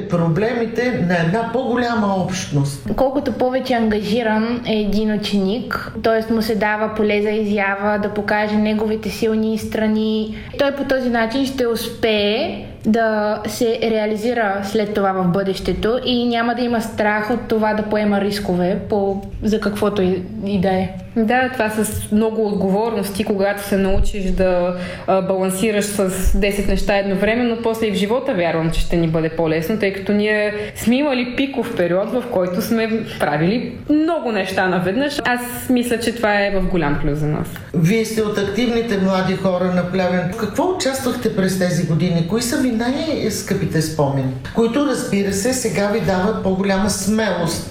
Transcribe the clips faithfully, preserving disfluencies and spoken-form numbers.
проблемите на една по-голяма общност. Колкото повече ангажиран е един ученик, т.е. му се дава поле за изява, да покаже неговите силни страни, той по този начин ще успее да се реализира след това в бъдещето и няма да има страх от това да поема рискове по, за каквото и, и да е. Да, това с много отговорности, когато се научиш да а, балансираш с десет неща едновременно, после и в живота вярвам, че ще ни бъде по-лесно, тъй като ние сме имали пиков период, в който сме правили много неща наведнъж. Аз мисля, че това е в голям плюс за нас. Вие сте от активните млади хора на Плевен. В какво участвахте през тези години? Кои са ви най-скъпите спомени, които, разбира се, сега ви дават по-голяма смелост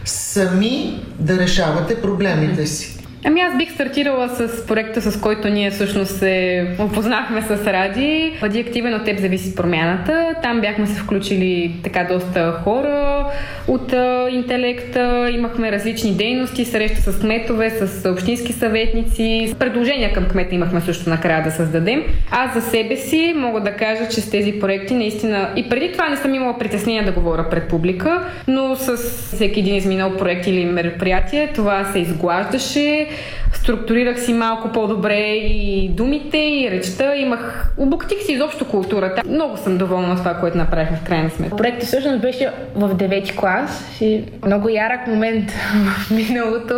сами да решавате проблемите си? Ами аз бих стартирала с проекта, с който ние всъщност се опознахме с Ради. Бъди активен, от теб зависи промяната. Там бяхме се включили така доста хора от а, интелекта. Имахме различни дейности, среща с кметове, с общински съветници. Предложения към кмета имахме също накрая да създадем. Аз за себе си мога да кажа, че с тези проекти наистина и преди това не съм имала притеснение да говоря пред публика, но с всеки един изминал проект или мероприятие това се изглаждаше. Структурирах си малко по-добре и думите, и речта. Имах... Обогатих си изобщо културата. Много съм доволна от това, което направихме в крайна сметка. Проектът всъщност беше в девети клас и много ярък момент в миналото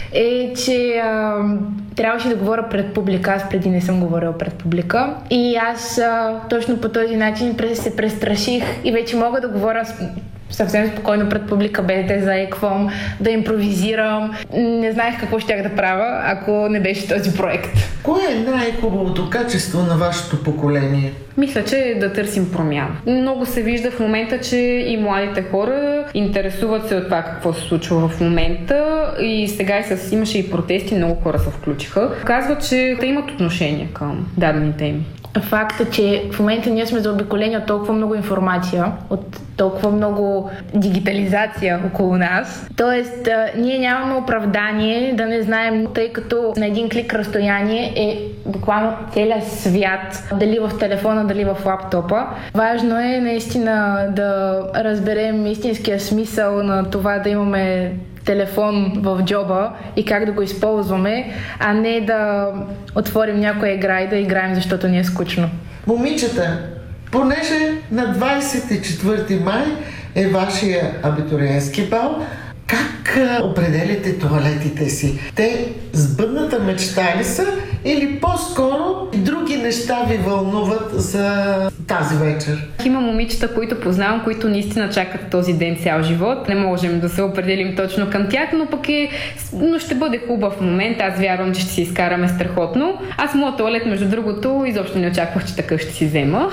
е, че а, трябваше да говоря пред публика. Аз преди не съм говорила пред публика. И аз а, точно по този начин се престраших и вече мога да говоря с съвсем спокойно пред публика, без да заеквам, да импровизирам. Не знаех какво щях да правя, ако не беше този проект. Кое е най-хубавото качество на вашето поколение? Мисля, че да търсим промяна. Много се вижда в момента, че и младите хора интересуват се от това какво се случва в момента и сега и с... имаше и протести, много хора се включиха. Казват, че те имат отношение към дадени теми. Факта, че в момента ние сме заобиколени от толкова много информация, от толкова много дигитализация около нас. Тоест, ние нямаме оправдание да не знаем, тъй като на един клик разстояние е буквално целият свят, дали в телефона, дали в лаптопа. Важно е наистина да разберем истинския смисъл на това да имаме телефон в джоба и как да го използваме, а не да отворим някоя игра и да играем, защото ни е скучно. Момичета, понеже на двадесет и четвърти май е вашия абитуриентски бал, как определяте тоалетите си? Те сбъдната мечта ли са или по-скоро други неща ви вълнуват за тази вечер? Има момичета, които познавам, които наистина чакат този ден цял живот. Не можем да се определим точно към тях, но пък е... но ще бъде хубав момент. Аз вярвам, че ще си изкараме страхотно. Аз моят туалет, между другото, изобщо не очаквах, че такъв ще си взема.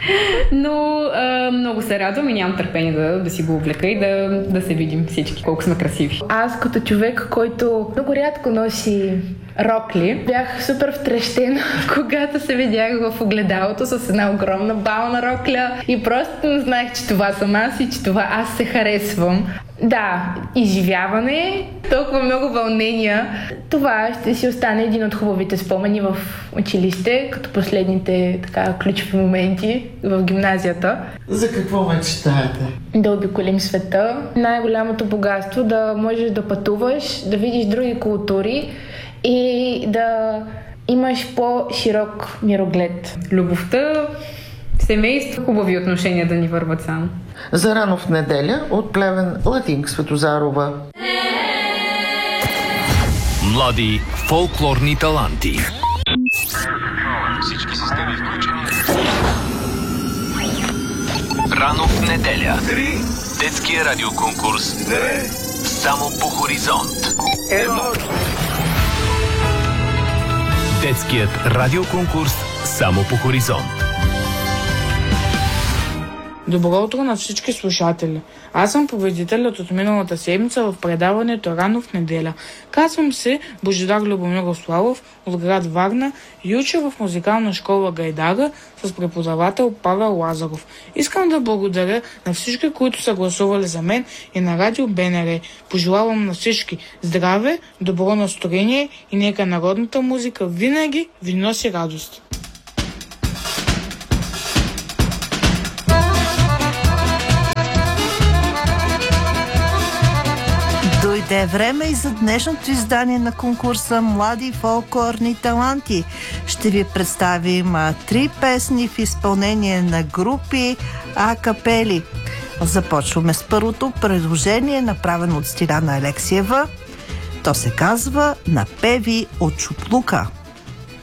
Но а, много се радвам и нямам търпение да, да си го облека и да, да се видим всички, колко сме красиви. Аз като човек, който много рядко носи рокли, бях супер втрещена, когато се видях в огледалото с една огромна бална рокля и просто знаех, че това съм аз и че това аз се харесвам. Да, изживяване, толкова много вълнения. Това ще си остане един от хубавите спомени в училище, като последните така ключови моменти в гимназията. За какво мечтаете? Да обиколим света. Най-голямото богатство да можеш да пътуваш, да видиш други култури и да имаш по-широк мироглед. Любовта, семейство, хубави отношения да ни върват само. Зарано в неделя от Плевен Латинка Светозарова. Млади фолклорни таланти. Всички системи включени. Рано в неделя. Детския радиоконкурс. Само по хоризонт. Едно. Детският радиоконкурс Само по хоризонт. Добро утро на всички слушатели. Аз съм победителят от миналата седмица в предаването Рано в неделя. Казвам се Божидар Любомир Славов от град Варна и уча в музикална школа Гайдара с преподавател Павел Лазаров. Искам да благодаря на всички, които са гласували за мен и на радио БНР. Пожелавам на всички здраве, добро настроение и нека народната музика винаги ви носи радост. Дойде време и за днешното издание на конкурса Млади фолклорни таланти. Ще ви представим а, три песни в изпълнение на групи а-капели. Започваме с първото предложение, направено от Стиляна Алексиева. То се казва "Напеви от чуплука".